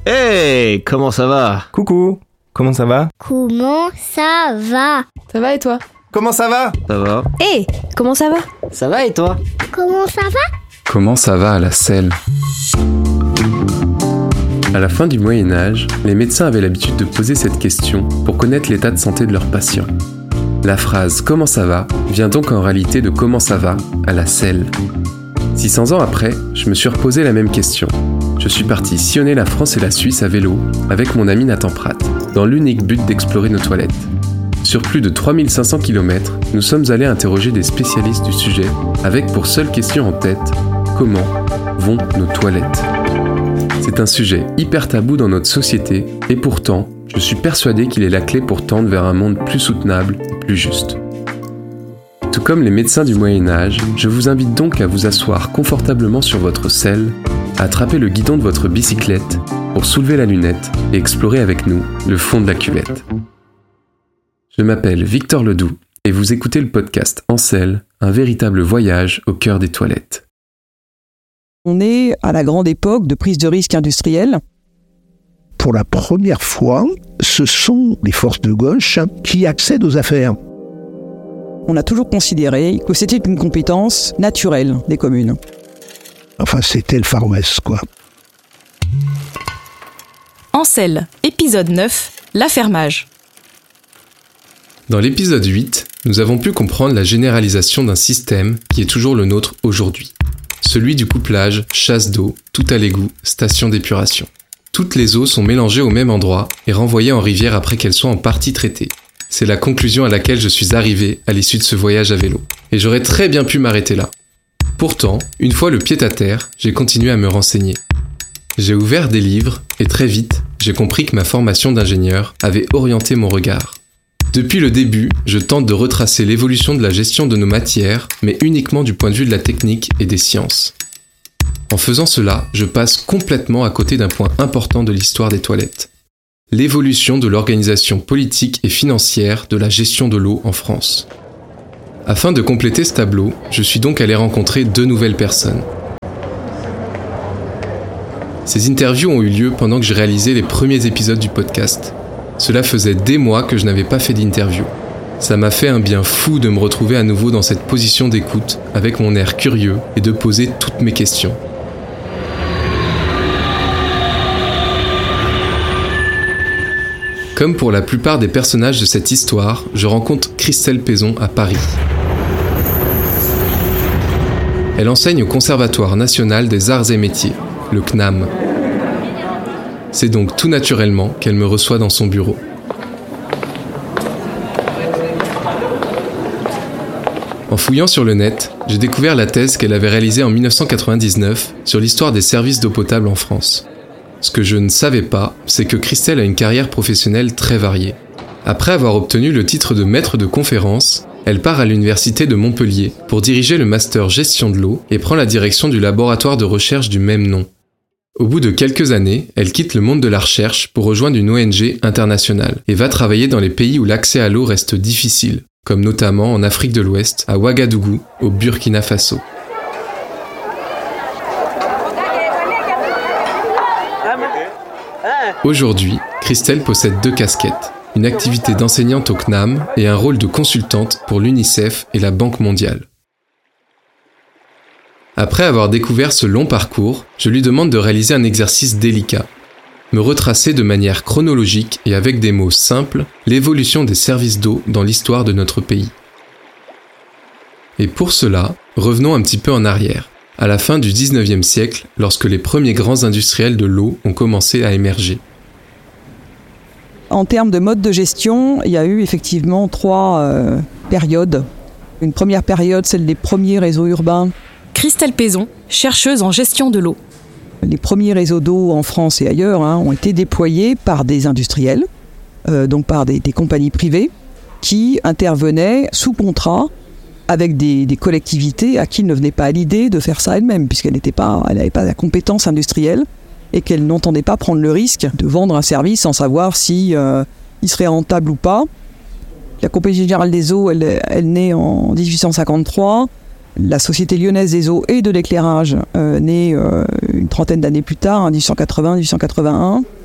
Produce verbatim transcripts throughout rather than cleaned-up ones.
Hey, comment ça va? Coucou, comment ça va? Comment ça va? Ça va et toi? Comment ça va? Ça va. Hé, hey, comment ça va? Ça va et toi? Comment ça va? Comment ça va à la selle? À la fin du Moyen-Âge, les médecins avaient l'habitude de poser cette question pour connaître l'état de santé de leurs patients. La phrase « Comment ça va ?» vient donc en réalité de « Comment ça va ?» à la selle. six cents ans après, je me suis reposé la même question. Je suis parti sillonner la France et la Suisse à vélo avec mon ami Nathan Pratt, dans l'unique but d'explorer nos toilettes. Sur plus de trois mille cinq cents kilomètres, nous sommes allés interroger des spécialistes du sujet avec pour seule question en tête « Comment vont nos toilettes ?» C'est un sujet hyper tabou dans notre société et pourtant, je suis persuadé qu'il est la clé pour tendre vers un monde plus soutenable et plus juste. Tout comme les médecins du Moyen-Âge, je vous invite donc à vous asseoir confortablement sur votre selle, à attraper le guidon de votre bicyclette pour soulever la lunette et explorer avec nous le fond de la cuvette. Je m'appelle Victor Ledoux et vous écoutez le podcast En Selle, un véritable voyage au cœur des toilettes. On est à la grande époque de prise de risque industrielle. Pour la première fois, ce sont les forces de gauche qui accèdent aux affaires. On a toujours considéré que c'était une compétence naturelle des communes. Enfin, c'était le Far West, quoi. En Selle, épisode neuf, l'affermage. Dans l'épisode huit, nous avons pu comprendre la généralisation d'un système qui est toujours le nôtre aujourd'hui. Celui du couplage, chasse d'eau, tout à l'égout, station d'épuration. Toutes les eaux sont mélangées au même endroit et renvoyées en rivière après qu'elles soient en partie traitées. C'est la conclusion à laquelle je suis arrivé à l'issue de ce voyage à vélo. Et j'aurais très bien pu m'arrêter là. Pourtant, une fois le pied à terre, j'ai continué à me renseigner. J'ai ouvert des livres et très vite, j'ai compris que ma formation d'ingénieur avait orienté mon regard. Depuis le début, je tente de retracer l'évolution de la gestion de nos matières, mais uniquement du point de vue de la technique et des sciences. En faisant cela, je passe complètement à côté d'un point important de l'histoire des toilettes. L'évolution de l'organisation politique et financière de la gestion de l'eau en France. Afin de compléter ce tableau, je suis donc allé rencontrer deux nouvelles personnes. Ces interviews ont eu lieu pendant que je réalisais les premiers épisodes du podcast. Cela faisait des mois que je n'avais pas fait d'interview. Ça m'a fait un bien fou de me retrouver à nouveau dans cette position d'écoute, avec mon air curieux et de poser toutes mes questions. Comme pour la plupart des personnages de cette histoire, je rencontre Christelle Pezon à Paris. Elle enseigne au Conservatoire national des arts et métiers, le C N A M. C'est donc tout naturellement qu'elle me reçoit dans son bureau. En fouillant sur le net, j'ai découvert la thèse qu'elle avait réalisée en dix-neuf cent quatre-vingt-dix-neuf sur l'histoire des services d'eau potable en France. Ce que je ne savais pas, c'est que Christelle a une carrière professionnelle très variée. Après avoir obtenu le titre de maître de conférence, elle part à l'université de Montpellier pour diriger le master gestion de l'eau et prend la direction du laboratoire de recherche du même nom. Au bout de quelques années, elle quitte le monde de la recherche pour rejoindre une O N G internationale et va travailler dans les pays où l'accès à l'eau reste difficile, comme notamment en Afrique de l'Ouest, à Ouagadougou, au Burkina Faso. Aujourd'hui, Christelle possède deux casquettes, une activité d'enseignante au C N A M et un rôle de consultante pour l'UNICEF et la Banque mondiale. Après avoir découvert ce long parcours, je lui demande de réaliser un exercice délicat. Me retracer de manière chronologique et avec des mots simples l'évolution des services d'eau dans l'histoire de notre pays. Et pour cela, revenons un petit peu en arrière, à la fin du dix-neuvième siècle, lorsque les premiers grands industriels de l'eau ont commencé à émerger. En termes de mode de gestion, il y a eu effectivement trois euh, périodes. Une première période, celle des premiers réseaux urbains. Christelle Pezon, chercheuse en gestion de l'eau. Les premiers réseaux d'eau en France et ailleurs hein, ont été déployés par des industriels, euh, donc par des, des compagnies privées, qui intervenaient sous contrat avec des, des collectivités à qui il ne venait pas à l'idée de faire ça elle-même, puisqu'elle n'était pas, elle n'avait pas la compétence industrielle et qu'elle n'entendait pas prendre le risque de vendre un service sans savoir si euh, il serait rentable ou pas. La Compagnie Générale des Eaux, elle, elle naît en dix-huit cent cinquante-trois. La Société Lyonnaise des Eaux et de l'Éclairage euh, naît euh, une trentaine d'années plus tard, en dix-huit cent quatre-vingts dix-huit cent quatre-vingt-un.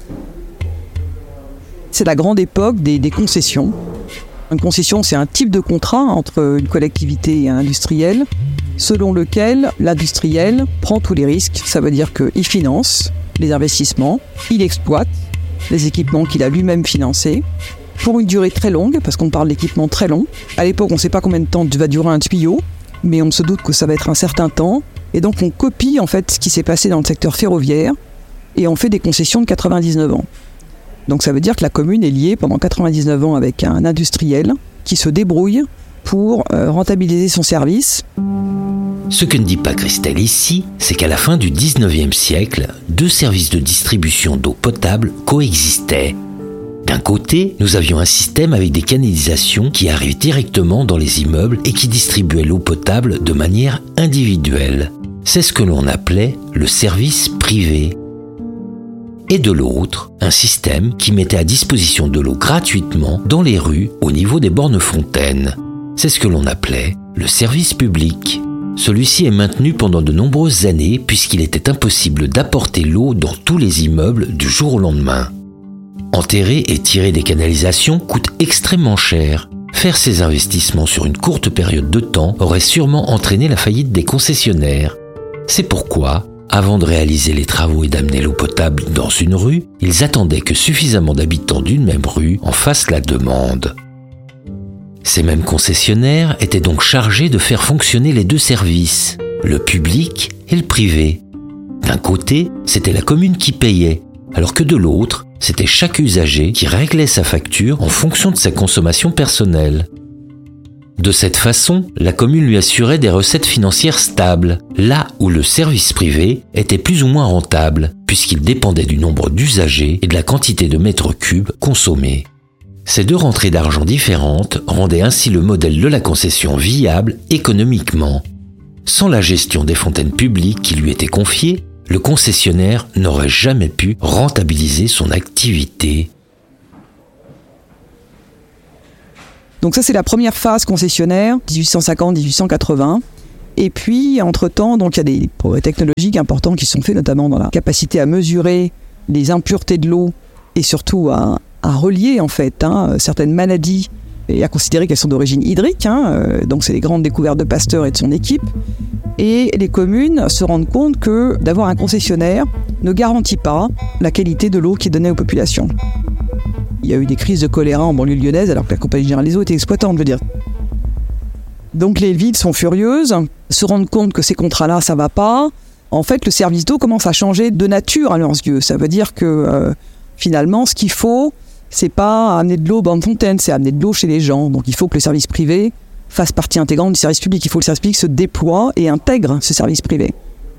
C'est la grande époque des, des concessions. Une concession, c'est un type de contrat entre une collectivité et un industriel, selon lequel l'industriel prend tous les risques. Ça veut dire qu'il finance les investissements, il exploite les équipements qu'il a lui-même financés, pour une durée très longue, parce qu'on parle d'équipements très longs. À l'époque, on ne sait pas combien de temps va durer un tuyau, mais on se doute que ça va être un certain temps. Et donc, on copie en fait ce qui s'est passé dans le secteur ferroviaire et on fait des concessions de quatre-vingt-dix-neuf ans. Donc, ça veut dire que la commune est liée pendant quatre-vingt-dix-neuf ans avec un industriel qui se débrouille pour euh, rentabiliser son service. Ce que ne dit pas Christelle ici, c'est qu'à la fin du dix-neuvième siècle, deux services de distribution d'eau potable coexistaient. D'un côté, nous avions un système avec des canalisations qui arrivaient directement dans les immeubles et qui distribuaient l'eau potable de manière individuelle. C'est ce que l'on appelait le service privé. Et de l'autre, un système qui mettait à disposition de l'eau gratuitement dans les rues au niveau des bornes fontaines. C'est ce que l'on appelait le service public. Celui-ci est maintenu pendant de nombreuses années puisqu'il était impossible d'apporter l'eau dans tous les immeubles du jour au lendemain. Enterrer et tirer des canalisations coûte extrêmement cher. Faire ces investissements sur une courte période de temps aurait sûrement entraîné la faillite des concessionnaires. C'est pourquoi, avant de réaliser les travaux et d'amener l'eau potable dans une rue, ils attendaient que suffisamment d'habitants d'une même rue en fassent la demande. Ces mêmes concessionnaires étaient donc chargés de faire fonctionner les deux services, le public et le privé. D'un côté, c'était la commune qui payait, alors que de l'autre, c'était chaque usager qui réglait sa facture en fonction de sa consommation personnelle. De cette façon, la commune lui assurait des recettes financières stables, là où le service privé était plus ou moins rentable, puisqu'il dépendait du nombre d'usagers et de la quantité de mètres cubes consommés. Ces deux rentrées d'argent différentes rendaient ainsi le modèle de la concession viable économiquement. Sans la gestion des fontaines publiques qui lui étaient confiées, le concessionnaire n'aurait jamais pu rentabiliser son activité. Donc ça, c'est la première phase concessionnaire, dix-huit cent cinquante à dix-huit cent quatre-vingts. Et puis, entre-temps, donc, il y a des progrès technologiques importants qui sont faits, notamment dans la capacité à mesurer les impuretés de l'eau et surtout à, à relier, en fait, hein, certaines maladies et à considérer qu'elles sont d'origine hydrique. Hein, donc, c'est les grandes découvertes de Pasteur et de son équipe. Et les communes se rendent compte que d'avoir un concessionnaire ne garantit pas la qualité de l'eau qui est donnée aux populations. Il y a eu des crises de choléra en banlieue lyonnaise alors que la Compagnie Générale des Eaux était exploitante, je veux dire. Donc les villes sont furieuses, se rendent compte que ces contrats-là, ça va pas. En fait, le service d'eau commence à changer de nature à leurs yeux. Ça veut dire que euh, finalement, ce qu'il faut, c'est pas amener de l'eau dans une fontaine, c'est amener de l'eau chez les gens. Donc il faut que le service privé fasse partie intégrante du service public. Il faut que le service public se déploie et intègre ce service privé.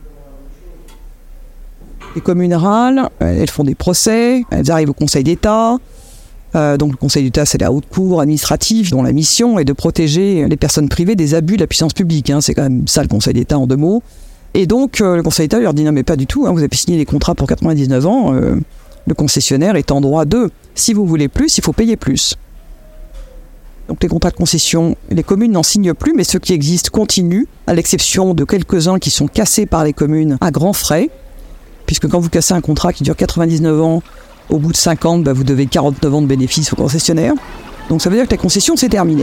Les communes râlent, elles font des procès, elles arrivent au Conseil d'État. Euh, donc le Conseil d'État, c'est la haute cour administrative dont la mission est de protéger les personnes privées des abus de la puissance publique. Hein. C'est quand même ça le Conseil d'État en deux mots. Et donc euh, le Conseil d'État leur dit non mais pas du tout, hein, vous avez signé des contrats pour quatre-vingt-dix-neuf ans, euh, le concessionnaire est en droit de, si vous voulez plus, il faut payer plus. Donc les contrats de concession, les communes n'en signent plus, mais ceux qui existent continuent, à l'exception de quelques-uns qui sont cassés par les communes à grands frais, puisque quand vous cassez un contrat qui dure quatre-vingt-dix-neuf ans, au bout de cinquante, bah vous devez quarante-neuf ans de bénéfices au concessionnaire. Donc ça veut dire que la concession, c'est terminé.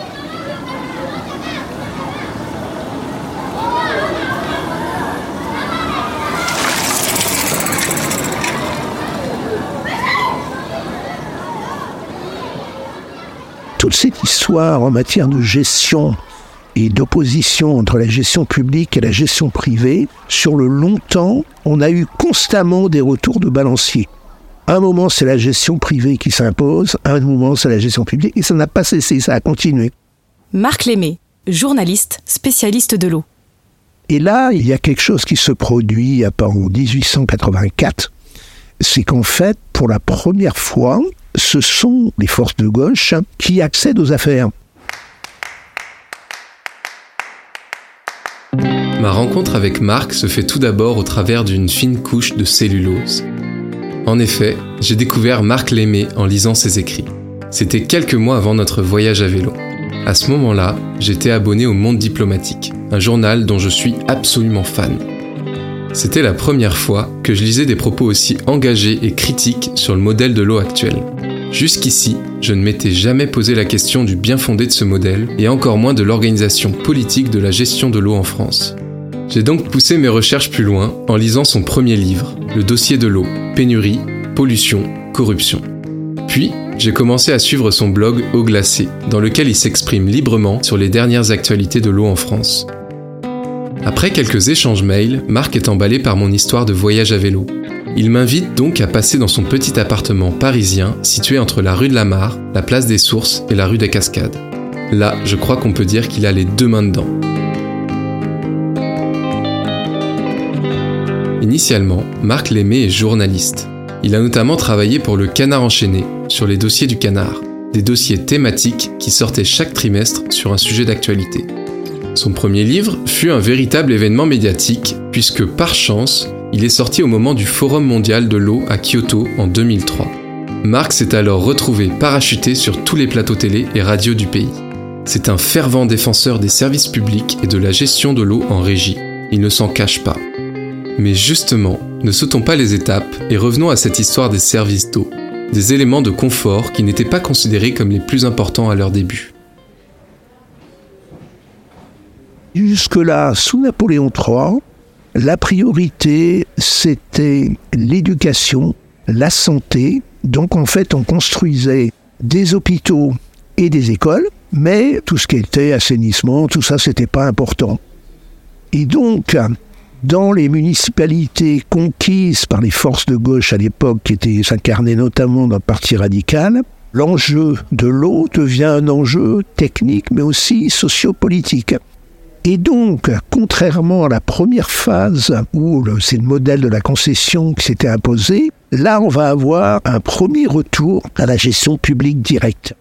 Toute cette histoire en matière de gestion et d'opposition entre la gestion publique et la gestion privée, sur le long temps, on a eu constamment des retours de balancier. À un moment, c'est la gestion privée qui s'impose, à un moment, c'est la gestion publique, et ça n'a pas cessé, ça a continué. Marc Lémé, journaliste, spécialiste de l'eau. Et là, il y a quelque chose qui se produit en dix-huit cent quatre-vingt-quatre, c'est qu'en fait, pour la première fois, ce sont les forces de gauche qui accèdent aux affaires. Ma rencontre avec Marc se fait tout d'abord au travers d'une fine couche de cellulose. En effet, j'ai découvert Marc Lémé en lisant ses écrits. C'était quelques mois avant notre voyage à vélo. À ce moment-là, j'étais abonné au Monde Diplomatique, un journal dont je suis absolument fan. C'était la première fois que je lisais des propos aussi engagés et critiques sur le modèle de l'eau actuel. Jusqu'ici, je ne m'étais jamais posé la question du bien fondé de ce modèle, et encore moins de l'organisation politique de la gestion de l'eau en France. J'ai donc poussé mes recherches plus loin en lisant son premier livre, Le dossier de l'eau, pénurie, pollution, corruption. Puis, j'ai commencé à suivre son blog Eau glacée, dans lequel il s'exprime librement sur les dernières actualités de l'eau en France. Après quelques échanges mails, Marc est emballé par mon histoire de voyage à vélo. Il m'invite donc à passer dans son petit appartement parisien situé entre la rue de la Mare, la place des Sources et la rue des Cascades. Là, je crois qu'on peut dire qu'il a les deux mains dedans. Initialement, Marc Lémé est journaliste. Il a notamment travaillé pour le Canard enchaîné, sur les dossiers du Canard, des dossiers thématiques qui sortaient chaque trimestre sur un sujet d'actualité. Son premier livre fut un véritable événement médiatique, puisque par chance, il est sorti au moment du Forum mondial de l'eau à Kyoto en deux mille trois. Marc s'est alors retrouvé parachuté sur tous les plateaux télé et radio du pays. C'est un fervent défenseur des services publics et de la gestion de l'eau en régie. Il ne s'en cache pas. Mais justement, ne sautons pas les étapes et revenons à cette histoire des services d'eau, des éléments de confort qui n'étaient pas considérés comme les plus importants à leur début. Jusque-là, sous Napoléon trois, la priorité, c'était l'éducation, la santé. Donc en fait, on construisait des hôpitaux et des écoles, mais tout ce qui était assainissement, tout ça, c'était pas important. Et donc, dans les municipalités conquises par les forces de gauche à l'époque, qui étaient s'incarnaient notamment dans le Parti radical, l'enjeu de l'eau devient un enjeu technique, mais aussi sociopolitique. Et donc, contrairement à la première phase, où le, c'est le modèle de la concession qui s'était imposé, là, on va avoir un premier retour à la gestion publique directe.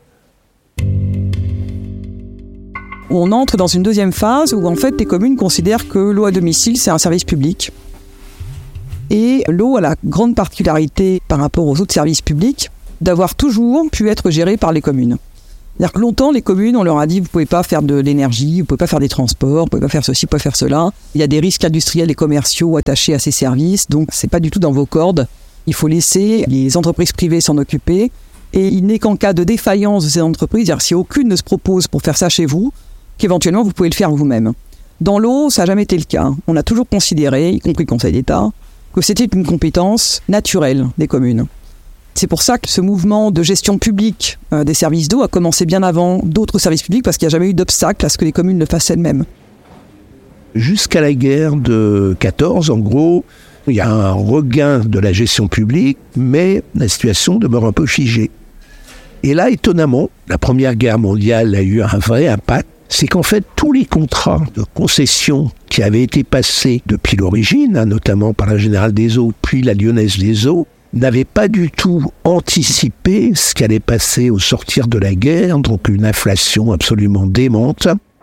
On entre dans une deuxième phase où en fait les communes considèrent que l'eau à domicile c'est un service public. Et l'eau a la grande particularité par rapport aux autres services publics d'avoir toujours pu être gérée par les communes. C'est-à-dire que longtemps les communes on leur a dit vous pouvez pas faire de l'énergie, vous pouvez pas faire des transports, vous pouvez pas faire ceci, vous pouvez pas faire cela. Il y a des risques industriels et commerciaux attachés à ces services, donc c'est pas du tout dans vos cordes. Il faut laisser les entreprises privées s'en occuper. Et il n'est qu'en cas de défaillance de ces entreprises, c'est-à-dire si aucune ne se propose pour faire ça chez vous, qu'éventuellement vous pouvez le faire vous-même. Dans l'eau, ça n'a jamais été le cas. On a toujours considéré, y compris le Conseil d'État, que c'était une compétence naturelle des communes. C'est pour ça que ce mouvement de gestion publique euh, des services d'eau a commencé bien avant d'autres services publics, parce qu'il n'y a jamais eu d'obstacle à ce que les communes le fassent elles-mêmes. Jusqu'à la guerre de quatorze, en gros, il y a un regain de la gestion publique, mais la situation demeure un peu figée. Et là, étonnamment, la Première Guerre mondiale a eu un vrai impact. C'est qu'en fait, tous les contrats de concession qui avaient été passés depuis l'origine, hein, notamment par la Générale des Eaux, puis la Lyonnaise des Eaux, n'avaient pas du tout anticipé ce qui allait passer au sortir de la guerre, donc une inflation absolument démente.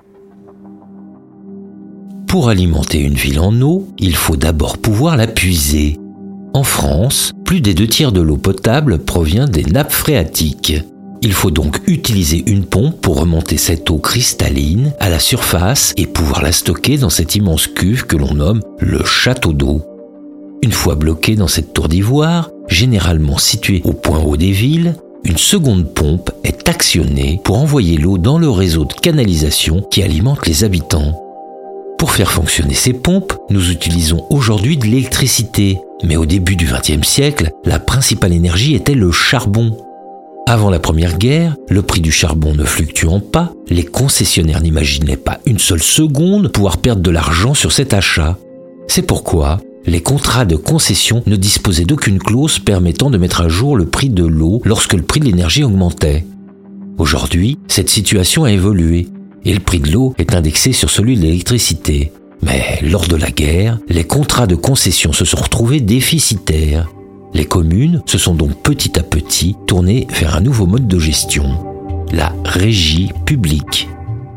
Pour alimenter une ville en eau, il faut d'abord pouvoir la puiser. En France, plus des deux tiers de l'eau potable provient des nappes phréatiques. Il faut donc utiliser une pompe pour remonter cette eau cristalline à la surface et pouvoir la stocker dans cette immense cuve que l'on nomme le château d'eau. Une fois bloquée dans cette tour d'ivoire, généralement située au point haut des villes, une seconde pompe est actionnée pour envoyer l'eau dans le réseau de canalisation qui alimente les habitants. Pour faire fonctionner ces pompes, nous utilisons aujourd'hui de l'électricité. Mais au début du vingtième siècle, la principale énergie était le charbon. Avant la Première Guerre, le prix du charbon ne fluctuant pas, les concessionnaires n'imaginaient pas une seule seconde pouvoir perdre de l'argent sur cet achat. C'est pourquoi les contrats de concession ne disposaient d'aucune clause permettant de mettre à jour le prix de l'eau lorsque le prix de l'énergie augmentait. Aujourd'hui, cette situation a évolué et le prix de l'eau est indexé sur celui de l'électricité. Mais lors de la guerre, les contrats de concession se sont retrouvés déficitaires. Les communes se sont donc petit à petit tournées vers un nouveau mode de gestion, la régie publique.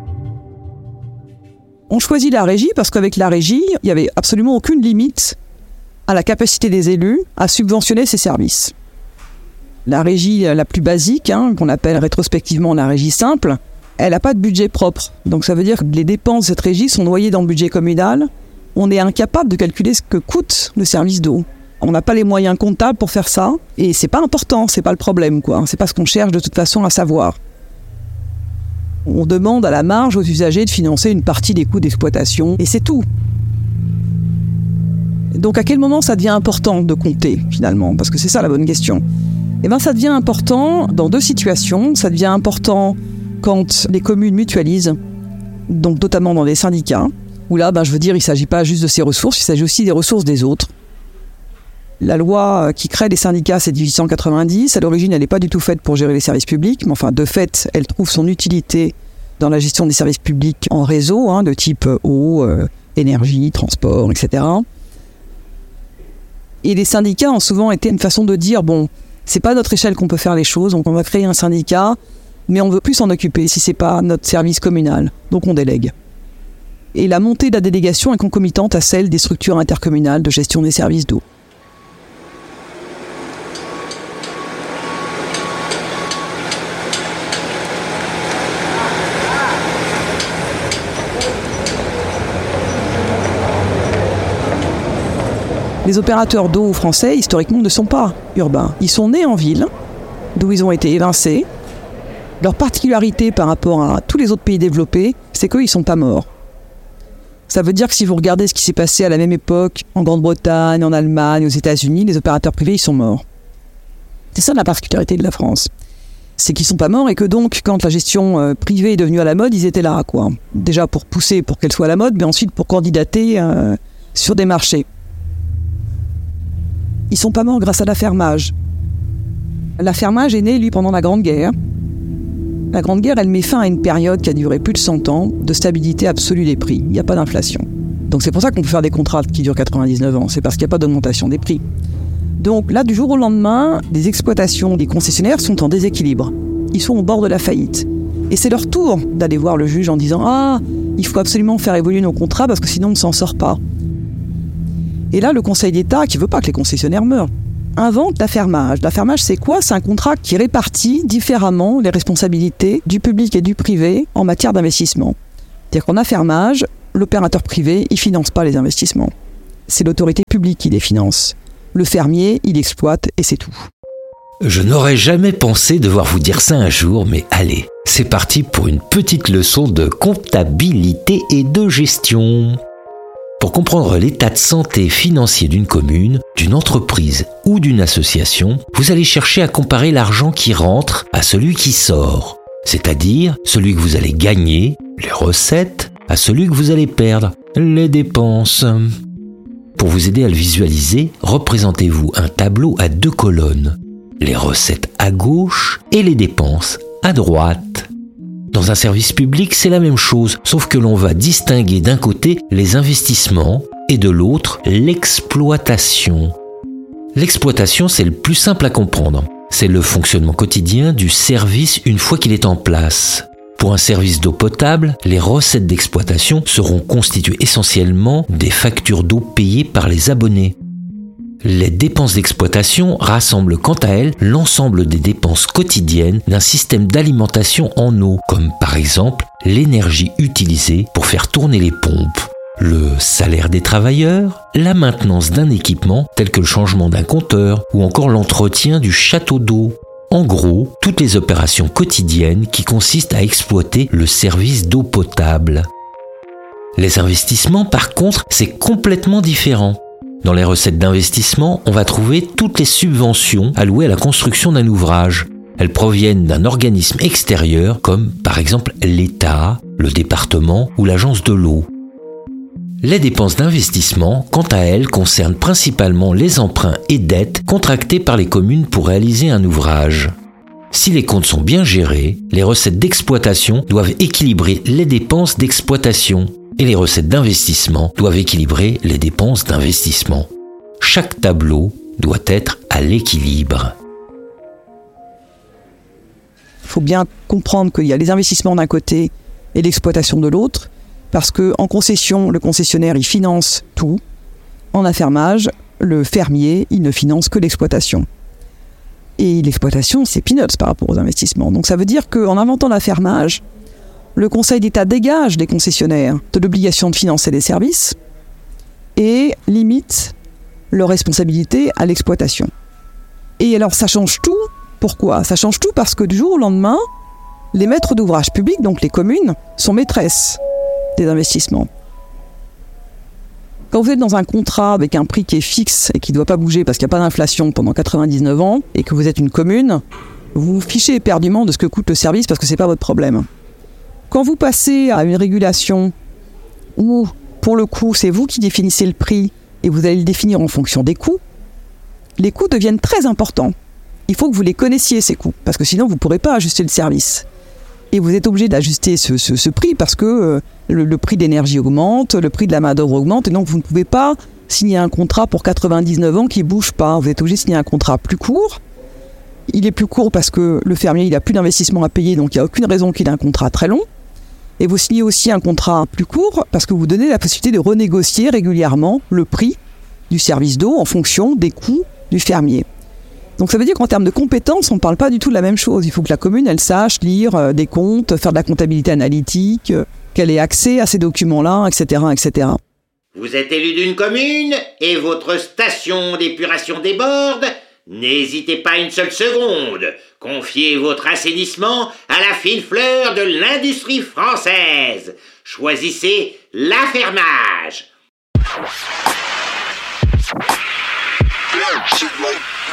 On choisit la régie parce qu'avec la régie, il n'y avait absolument aucune limite à la capacité des élus à subventionner ces services. La régie la plus basique, hein, qu'on appelle rétrospectivement la régie simple, elle n'a pas de budget propre. Donc ça veut dire que les dépenses de cette régie sont noyées dans le budget communal. On est incapable de calculer ce que coûte le service d'eau. On n'a pas les moyens comptables pour faire ça, et c'est pas important, c'est pas le problème, quoi. C'est pas ce qu'on cherche de toute façon à savoir. On demande à la marge aux usagers de financer une partie des coûts d'exploitation, et c'est tout. Donc à quel moment ça devient important de compter, finalement? Parce que c'est ça la bonne question. Eh bien ça devient important dans deux situations. Ça devient important quand les communes mutualisent, donc notamment dans les syndicats, où là, ben, je veux dire, il ne s'agit pas juste de ces ressources, il s'agit aussi des ressources des autres. La loi qui crée les syndicats, c'est dix-huit cent quatre-vingt-dix. À l'origine, elle n'est pas du tout faite pour gérer les services publics, mais enfin, de fait, elle trouve son utilité dans la gestion des services publics en réseau, hein, de type eau, euh, énergie, transport, et cetera. Et les syndicats ont souvent été une façon de dire, bon, c'est pas à notre échelle qu'on peut faire les choses, donc on va créer un syndicat, mais on veut plus s'en occuper si c'est pas notre service communal, donc on délègue. Et la montée de la délégation est concomitante à celle des structures intercommunales de gestion des services d'eau. Les opérateurs d'eau français, historiquement, ne sont pas urbains. Ils sont nés en ville, d'où ils ont été évincés. Leur particularité par rapport à tous les autres pays développés, c'est qu'ils ne sont pas morts. Ça veut dire que si vous regardez ce qui s'est passé à la même époque en Grande-Bretagne, en Allemagne, aux États-Unis, les opérateurs privés, ils sont morts. C'est ça la particularité de la France. C'est qu'ils ne sont pas morts et que donc, quand la gestion euh, privée est devenue à la mode, ils étaient là, quoi. Déjà pour pousser pour qu'elle soit à la mode, mais ensuite pour candidater euh, sur des marchés. Ils ne sont pas morts grâce à l'affermage. L'affermage est né, lui, pendant la Grande Guerre. La Grande Guerre, elle met fin à une période qui a duré plus de cent ans de stabilité absolue des prix. Il n'y a pas d'inflation. Donc c'est pour ça qu'on peut faire des contrats qui durent quatre-vingt-dix-neuf ans. C'est parce qu'il n'y a pas d'augmentation des prix. Donc là, du jour au lendemain, les exploitations, les concessionnaires sont en déséquilibre. Ils sont au bord de la faillite. Et c'est leur tour d'aller voir le juge en disant « Ah, il faut absolument faire évoluer nos contrats parce que sinon on ne s'en sort pas ». Et là, le Conseil d'État, qui ne veut pas que les concessionnaires meurent, invente l'affermage. L'affermage, c'est quoi? C'est un contrat qui répartit différemment les responsabilités du public et du privé en matière d'investissement. C'est-à-dire qu'en affermage, l'opérateur privé, il ne finance pas les investissements. C'est l'autorité publique qui les finance. Le fermier, il exploite et c'est tout. Je n'aurais jamais pensé devoir vous dire ça un jour, mais allez, c'est parti pour une petite leçon de comptabilité et de gestion. Pour comprendre l'état de santé financier d'une commune, d'une entreprise ou d'une association, vous allez chercher à comparer l'argent qui rentre à celui qui sort, c'est-à-dire celui que vous allez gagner, les recettes, à celui que vous allez perdre, les dépenses. Pour vous aider à le visualiser, représentez-vous un tableau à deux colonnes, les recettes à gauche et les dépenses à droite. Dans un service public, c'est la même chose, sauf que l'on va distinguer d'un côté les investissements et de l'autre l'exploitation. L'exploitation, c'est le plus simple à comprendre. C'est le fonctionnement quotidien du service une fois qu'il est en place. Pour un service d'eau potable, les recettes d'exploitation seront constituées essentiellement des factures d'eau payées par les abonnés. Les dépenses d'exploitation rassemblent quant à elles l'ensemble des dépenses quotidiennes d'un système d'alimentation en eau, comme par exemple l'énergie utilisée pour faire tourner les pompes, le salaire des travailleurs, la maintenance d'un équipement tel que le changement d'un compteur ou encore l'entretien du château d'eau. En gros, toutes les opérations quotidiennes qui consistent à exploiter le service d'eau potable. Les investissements, par contre, c'est complètement différent. Dans les recettes d'investissement, on va trouver toutes les subventions allouées à la construction d'un ouvrage. Elles proviennent d'un organisme extérieur comme par exemple l'État, le département ou l'agence de l'eau. Les dépenses d'investissement, quant à elles, concernent principalement les emprunts et dettes contractés par les communes pour réaliser un ouvrage. Si les comptes sont bien gérés, les recettes d'exploitation doivent équilibrer les dépenses d'exploitation. Et les recettes d'investissement doivent équilibrer les dépenses d'investissement. Chaque tableau doit être à l'équilibre. Il faut bien comprendre qu'il y a les investissements d'un côté et l'exploitation de l'autre, parce qu'en concession, le concessionnaire, il finance tout. En affermage, le fermier, il ne finance que l'exploitation. Et l'exploitation, c'est peanuts par rapport aux investissements. Donc ça veut dire qu'en inventant l'affermage, le Conseil d'État dégage les concessionnaires de l'obligation de financer les services et limite leur responsabilité à l'exploitation. Et alors ça change tout. Pourquoi ? Ça change tout parce que du jour au lendemain, les maîtres d'ouvrage publics, donc les communes, sont maîtresses des investissements. Quand vous êtes dans un contrat avec un prix qui est fixe et qui ne doit pas bouger parce qu'il n'y a pas d'inflation pendant quatre-vingt-dix-neuf ans et que vous êtes une commune, vous vous fichez éperdument de ce que coûte le service parce que ce n'est pas votre problème. Quand vous passez à une régulation où, pour le coup, c'est vous qui définissez le prix et vous allez le définir en fonction des coûts, les coûts deviennent très importants. Il faut que vous les connaissiez, ces coûts, parce que sinon vous ne pourrez pas ajuster le service. Et vous êtes obligé d'ajuster ce, ce, ce prix parce que euh, le, le prix d'énergie augmente, le prix de la main-d'œuvre augmente, et donc vous ne pouvez pas signer un contrat pour quatre-vingt-dix-neuf ans qui ne bouge pas. Vous êtes obligé de signer un contrat plus court. Il est plus court parce que le fermier il n'a plus d'investissement à payer, donc il n'y a aucune raison qu'il ait un contrat très long. Et vous signez aussi un contrat plus court parce que vous donnez la possibilité de renégocier régulièrement le prix du service d'eau en fonction des coûts du fermier. Donc ça veut dire qu'en termes de compétences, on ne parle pas du tout de la même chose. Il faut que la commune, elle sache lire euh, des comptes, faire de la comptabilité analytique, euh, qu'elle ait accès à ces documents-là, et cetera, et cetera. Vous êtes élu d'une commune et votre station d'épuration déborde ? N'hésitez pas une seule seconde. Confiez votre assainissement à la fine fleur de l'industrie française. Choisissez l'affermage.